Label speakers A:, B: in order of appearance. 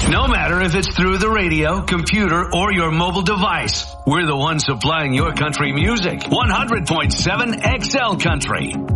A: No matter if it's through the radio, computer, or your mobile device, we're the ones supplying your country music. 100.7 XL Country.